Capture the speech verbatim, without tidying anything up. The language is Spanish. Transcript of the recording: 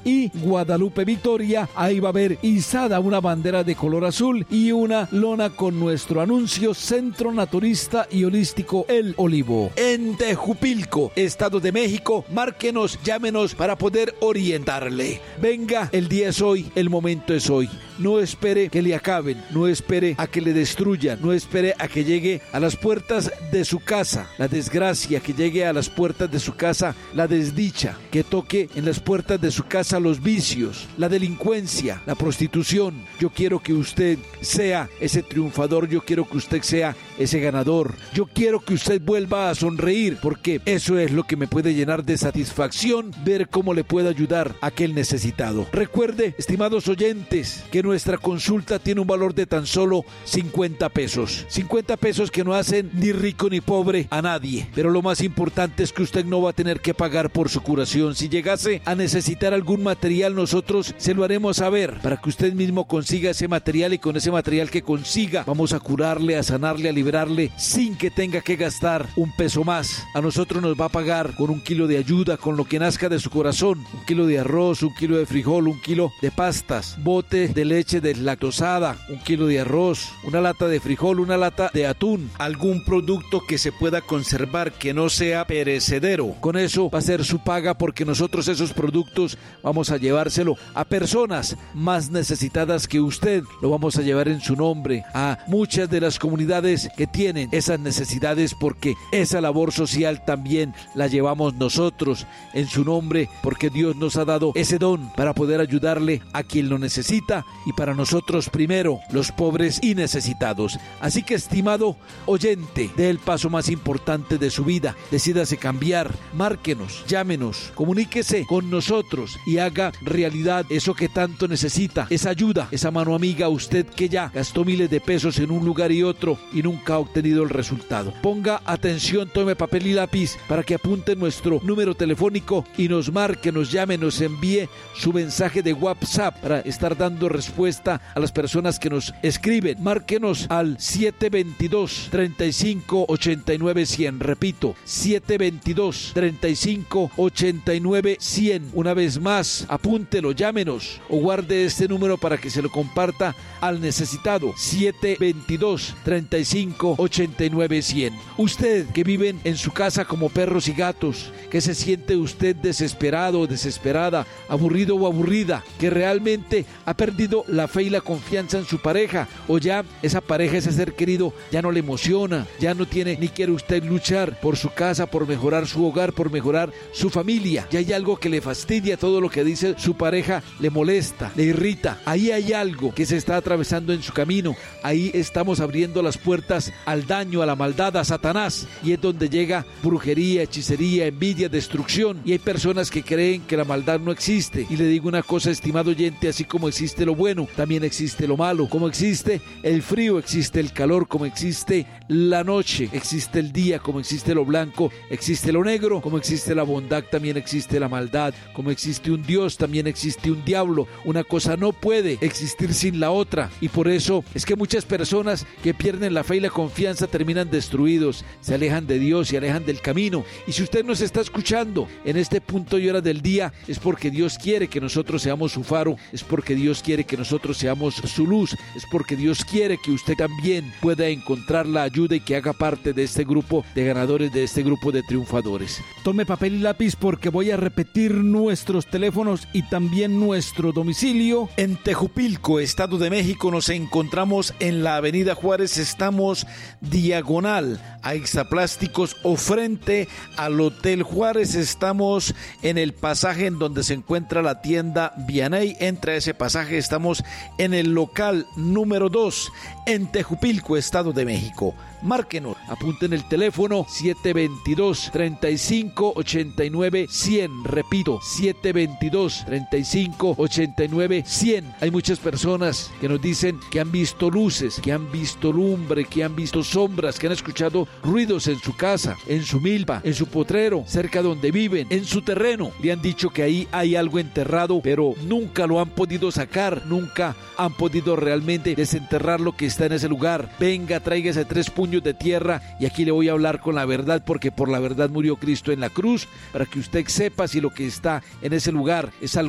y Guadalupe Victoria, ahí va a haber izada una bandera de color azul y una lona con nuestro anuncio Centro Naturista y Holístico El Olivo. En Tejupilco, Estado de México, márquenos, llámenos para poder orientarle. Venga, el día es hoy, el momento es hoy. No espere que le acaben, no espere a que le destruyan, no espere a que llegue a las puertas de su casa la desgracia, que llegue a las puertas de su casa la desdicha, que toque en las puertas de su casa los vicios, la delincuencia, la prostitución. Yo quiero que usted sea ese triunfador, yo quiero que usted sea ese ganador, yo quiero que usted vuelva a sonreír, porque eso es lo que me puede llenar de satisfacción, ver cómo le puedo ayudar a aquel necesitado. Recuerde, estimados oyentes, que nuestra consulta tiene un valor de tan solo cincuenta pesos. cincuenta pesos que no hacen ni rico ni pobre a nadie. Pero lo más importante es que usted no va a tener que pagar por su curación. Si llegase a necesitar algún material, nosotros se lo haremos saber para que usted mismo consiga ese material, y con ese material que consiga vamos a curarle, a sanarle, a liberarle sin que tenga que gastar un peso más. A nosotros nos va a pagar con un kilo de ayuda, con lo que nazca de su corazón, un kilo de arroz, un kilo de frijol, un kilo de pastas, bote de leche deslactosada, un kilo de arroz, una lata de frijol, una lata de atún, algún producto que se pueda conservar, que no sea perecedero. Con eso va a ser su paga, porque nosotros esos productos vamos a llevárselo a personas más necesitadas que usted, lo vamos a llevar en su nombre a muchas de las comunidades que tienen esas necesidades, porque esa labor social también la llevamos nosotros en su nombre, porque Dios nos ha dado ese don para poder ayudarle a quien lo necesita, y para nosotros primero, los pobres y necesitados. Así que, estimado oyente, dé el paso más importante de su vida, decídase cambiar, márquenos, llámenos, comuníquese con nosotros y haga realidad eso que tanto necesita, esa ayuda, esa mano amiga, usted que ya gastó miles de pesos en un lugar y otro y nunca ha obtenido el resultado. Ponga atención, tome papel y lápiz para que apunte nuestro número telefónico y nos marque, nos llame, nos envíe su mensaje de WhatsApp para estar dando respuesta a las personas que nos escriben. Márquenos al siete veintidós, treinta y cinco, ochenta y nueve, cien. Repito, siete veintidós, treinta y cinco, ochenta y nueve, cien. Una vez más, apúntelo, llámenos o guarde este número para que se lo comparta al necesitado. siete veintidós, treinta y cinco, ochenta y nueve, cien. Usted que vive en su casa como perros y gatos, que se siente usted desesperado o desesperada, aburrido o aburrida, que realmente ha perdido la fe y la confianza en su pareja, o ya esa pareja, ese ser querido, ya no le emociona, ya no tiene ni quiere usted luchar por su casa, por mejorar su hogar, por mejorar su familia. Ya hay algo que le fastidia, todo lo que dice su pareja le molesta, le irrita. Ahí hay algo que se está atravesando en su camino. Ahí estamos abriendo las puertas al daño, a la maldad, a Satanás, y es donde llega brujería, hechicería, envidia, destrucción. Y hay personas que creen que la maldad no existe. Y le digo una cosa, estimado oyente, así como existe lo bueno, también existe lo malo. Como existe el frío, existe el calor. Como existe la noche, existe el día. Como existe lo blanco, existe lo negro. Como existe la bondad, también existe la maldad. Como existe un Dios, también existe un diablo. Una cosa no puede existir sin la otra, y por eso es que muchas personas que pierden la fe y la confianza terminan destruidos, se alejan de Dios, se alejan del camino. Y si usted nos está escuchando en este punto y hora del día, es porque Dios quiere que nosotros seamos su faro, es porque Dios quiere que nosotros seamos su luz, es porque Dios quiere que usted también pueda encontrar la ayuda y que haga parte de este grupo de ganadores, de este grupo de triunfadores. Tome papel y lápiz, porque voy a repetir nuestros teléfonos y también nuestro domicilio. En Tejupilco, Estado de México, nos encontramos en la avenida Juárez, estamos diagonal a Exaplásticos o frente al Hotel Juárez. Estamos en el pasaje en donde se encuentra la tienda Vianey. Entra a ese pasaje, estamos en el local número dos en Tejupilco, Estado de México. Márquenos, apunten el teléfono siete veintidós, treinta y cinco, ochenta y nueve, cien. Repito, siete veintidós, treinta y cinco, ochenta y nueve, cien. Hay muchas personas que nos dicen que han visto luces, que han visto lumbre, que han visto sombras, que han escuchado ruidos en su casa, en su milpa, en su potrero, cerca donde viven, en su terreno. Le han dicho que ahí hay algo enterrado, pero nunca lo han podido sacar, nunca han podido realmente desenterrar lo que está en ese lugar. Venga, tráigase tres puños de tierra y aquí le voy a hablar con la verdad, porque por la verdad murió Cristo en la cruz, para que usted sepa si lo que está en ese lugar es algo